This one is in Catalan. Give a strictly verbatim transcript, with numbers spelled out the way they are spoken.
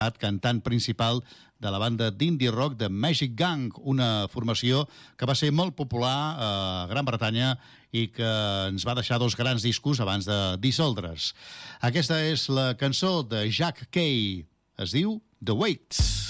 cantant principal de la banda d'indie rock de Magic Gang, una formació que va ser molt popular a Gran Bretanya i que ens va deixar dos grans discos abans de dissoldre's. Aquesta és la cançó de Jack Kay, es diu The Weights.